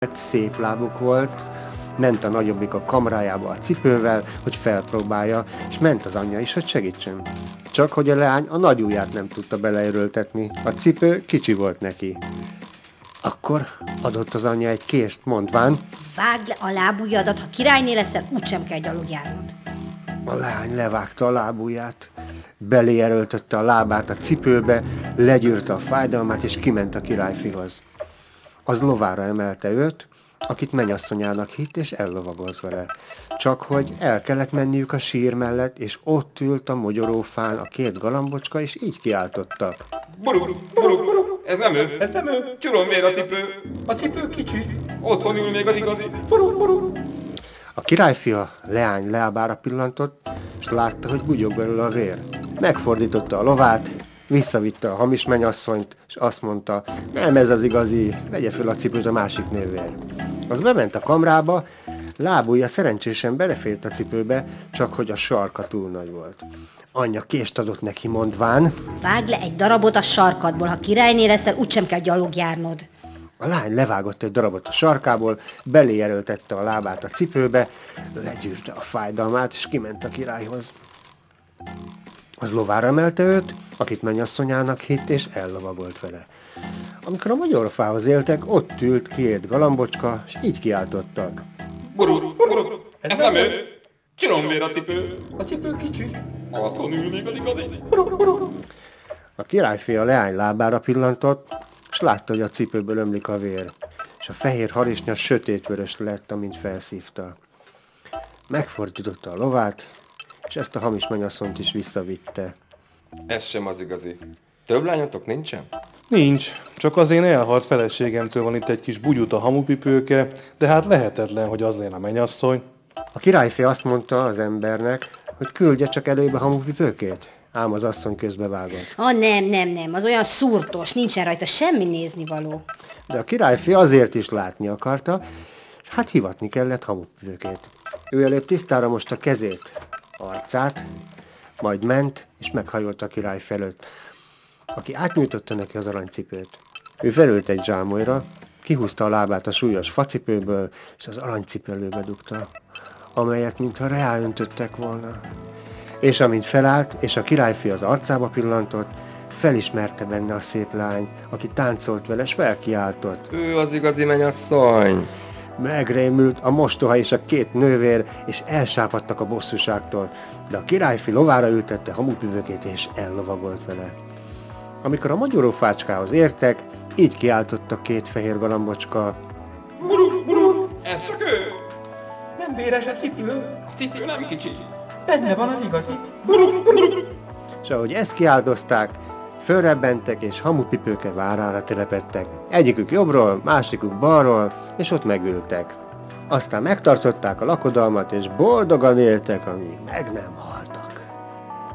szép lábuk volt, ment a nagyobbik a kamrájába a cipővel, hogy felpróbálja, és ment az anyja is, hogy segítsen. Csak hogy a leány a nagy ujját nem tudta beleerőltetni, a cipő kicsi volt neki. Akkor adott az anyja egy kést, mondván: vágd le a lábujjadat, ha királyné leszel, úgysem kell gyalogjárnod. A leány levágta a lábujját, belé erőltette a lábát a cipőbe, legyűrte a fájdalmát, és kiment a királyfihoz. Az lovára emelte őt, akit mennyasszonyának hitt, és ellovagolt vele. Csak hogy el kellett menniük a sír mellett, és ott ült a mogyorófán a két galambocska, és így kiáltottak: Buru, buru, buru, ez nem ő, csuromvér a cipő. A cipő kicsi. Otthon ül még az igazi. Buru, buru. A királyfia leány lábára pillantott, és látta, hogy bugyog belőle a vér. Megfordította a lovát, visszavitte a hamis mennyasszonyt, és azt mondta: nem ez az igazi, vegye föl a cipőt a másik nővér. Az bement a kamrába, lábujja szerencsésen belefért a cipőbe, csak hogy a sarka túl nagy volt. Anyja kést adott neki, mondván: vágd le egy darabot a sarkadból, ha királyné leszel, úgysem kell gyalogjárnod. A lány levágott egy darabot a sarkából, belé erőltette a lábát a cipőbe, legyűrte a fájdalmát, és kiment a királyhoz. Az lovára emelte őt, akit mennyasszonyának hitt, és ellovagolt vele. Amikor a magyarfához éltek, ott ült két galambocska, és így kiáltottak: Buru, buru, ez nem ő, csuromvér a cipő. A cipő kicsi. Otthon ül még az igazi. Buru, buru. A királyfia leány lábára pillantott, és látta, hogy a cipőből ömlik a vér, és a fehér harisnya sötétvörös lett, amint felszívta. Megfordította a lovát, és ezt a hamis mennyasszonyt is visszavitte. Ez sem az igazi. Több lányotok nincsen? Nincs, csak az én elhalt feleségemtől van itt egy kis bugyuta hamupipőke, de hát lehetetlen, hogy az lenne a mennyasszony. A királyfia azt mondta az embernek, hogy küldje csak előbb a hamupipőkét, ám az asszony közbevágott. Nem, az olyan szúrtos, nincsen rajta semmi néznivaló. De a királyfia azért is látni akarta, és hát hivatni kellett hamupipőkét. Ő előbb tisztára mosta kezét, arcát, majd ment, és meghajolt a király felőtt, aki átnyújtotta neki az aranycipőt. Ő felült egy zsámolyra, kihúzta a lábát a súlyos facipőből, és az aranycipőlőbe dugta, amelyet mintha reálöntöttek volna. És amint felállt, és a királyfi az arcába pillantott, felismerte benne a szép lány, aki táncolt vele, és felkiáltott. Ő az igazi mennyasszony. Megrémült a mostoha és a két nővér, és elsápadtak a bosszúságtól, de a királyfi lovára ültette hamupipőkét, és ellovagolt vele. Amikor a magyarófácskához értek, így kiáltottak két fehér galambocska. Buru, buru, ez csak ő. Nem véres a cipő. A cipő nem kicsi. Benne van az igazi. Buru, buru. És ahogy ezt kiáldozták, fölrebbentek, és hamupipőke várára telepettek. Egyikük jobbról, másikuk balról, és ott megültek. Aztán megtartották a lakodalmat, és boldogan éltek, ami meg nem